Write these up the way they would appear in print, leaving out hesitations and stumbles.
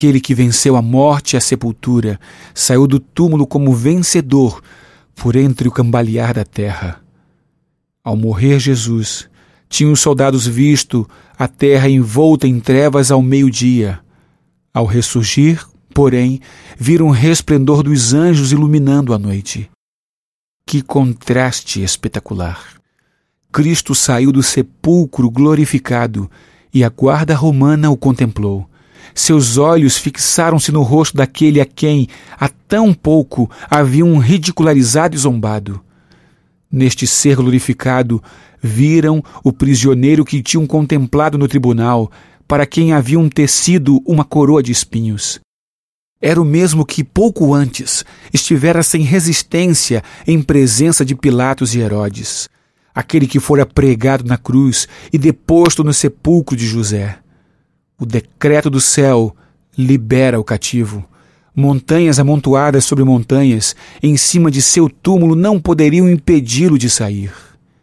Aquele que venceu a morte e a sepultura saiu do túmulo como vencedor por entre o cambalear da terra. Ao morrer Jesus, tinham os soldados visto a terra envolta em trevas ao meio-dia. Ao ressurgir, porém, viram o resplendor dos anjos iluminando a noite. Que contraste espetacular! Cristo saiu do sepulcro glorificado e a guarda romana o contemplou. Seus olhos fixaram-se no rosto daquele a quem, há tão pouco, haviam ridicularizado e zombado. Neste ser glorificado, viram o prisioneiro que tinham contemplado no tribunal, para quem haviam tecido uma coroa de espinhos. Era o mesmo que, pouco antes, estivera sem resistência em presença de Pilatos e Herodes, aquele que fora pregado na cruz e deposto no sepulcro de José. O decreto do céu libera o cativo. Montanhas amontoadas sobre montanhas, em cima de seu túmulo, não poderiam impedi-lo de sair.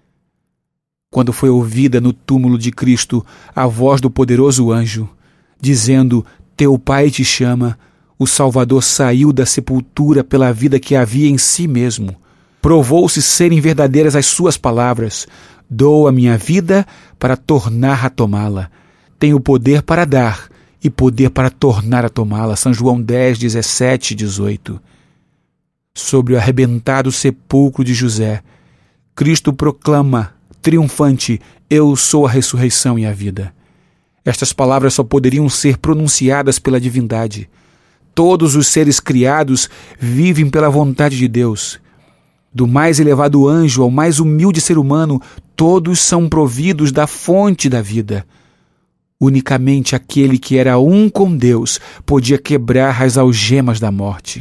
Quando foi ouvida no túmulo de Cristo a voz do poderoso anjo, dizendo: "Teu Pai te chama", o Salvador saiu da sepultura pela vida que havia em si mesmo. Provou-se serem verdadeiras as suas palavras: "Dou a minha vida para tornar a tomá-la. Tenho poder para dar e poder para tornar a tomá-la." São João 10, 17 e 18. Sobre o arrebentado sepulcro de José, Cristo proclama, triunfante: "Eu sou a ressurreição e a vida." Estas palavras só poderiam ser pronunciadas pela divindade. Todos os seres criados vivem pela vontade de Deus. Do mais elevado anjo ao mais humilde ser humano, todos são providos da fonte da vida. Unicamente aquele que era um com Deus podia quebrar as algemas da morte.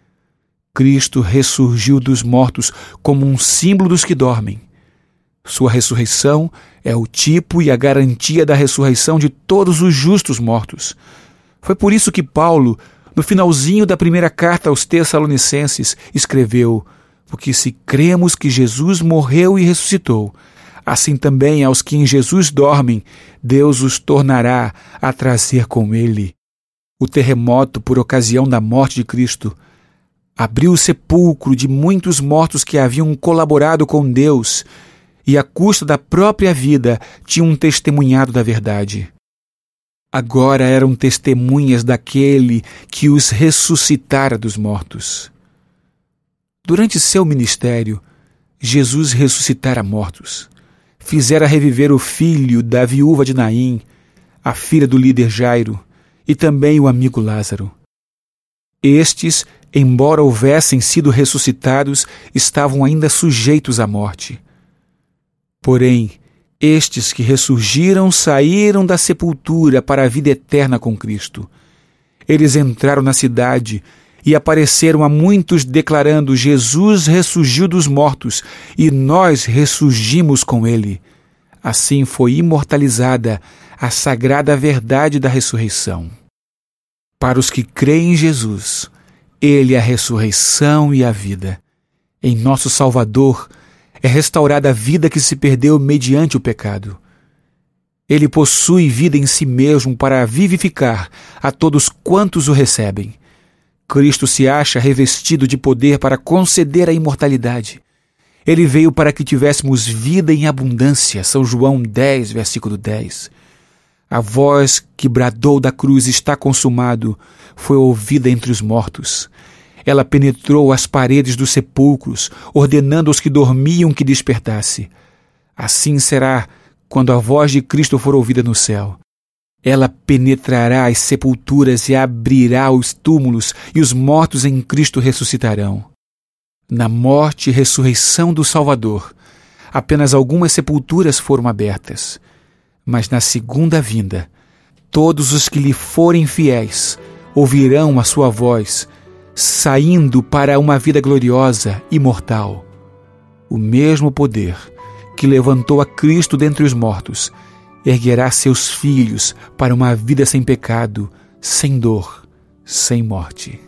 Cristo ressurgiu dos mortos como um símbolo dos que dormem. Sua ressurreição é o tipo e a garantia da ressurreição de todos os justos mortos. Foi por isso que Paulo, no finalzinho da primeira carta aos Tessalonicenses, escreveu: "Porque se cremos que Jesus morreu e ressuscitou, assim também aos que em Jesus dormem, Deus os tornará a trazer com ele." O terremoto, por ocasião da morte de Cristo, abriu o sepulcro de muitos mortos que haviam colaborado com Deus e, à custa da própria vida, tinham testemunhado da verdade. Agora eram testemunhas daquele que os ressuscitara dos mortos. Durante seu ministério, Jesus ressuscitara mortos. Fizera reviver o filho da viúva de Naim, a filha do líder Jairo, e também o amigo Lázaro. Estes, embora houvessem sido ressuscitados, estavam ainda sujeitos à morte. Porém, estes que ressurgiram saíram da sepultura para a vida eterna com Cristo. Eles entraram na cidade e apareceram a muitos declarando: "Jesus ressurgiu dos mortos e nós ressurgimos com ele." Assim foi imortalizada a sagrada verdade da ressurreição. Para os que creem em Jesus, ele é a ressurreição e a vida. Em nosso Salvador é restaurada a vida que se perdeu mediante o pecado. Ele possui vida em si mesmo para vivificar a todos quantos o recebem. Cristo se acha revestido de poder para conceder a imortalidade. Ele veio para que tivéssemos vida em abundância. São João 10, versículo 10. A voz que bradou da cruz: "Está consumado", foi ouvida entre os mortos. Ela penetrou as paredes dos sepulcros, ordenando aos que dormiam que despertasse. Assim será quando a voz de Cristo for ouvida no céu. Ela penetrará as sepulturas e abrirá os túmulos, e os mortos em Cristo ressuscitarão. Na morte e ressurreição do Salvador, apenas algumas sepulturas foram abertas. Mas na segunda vinda, todos os que lhe forem fiéis ouvirão a sua voz, saindo para uma vida gloriosa, imortal. O mesmo poder que levantou a Cristo dentre os mortos erguerá seus filhos para uma vida sem pecado, sem dor, sem morte.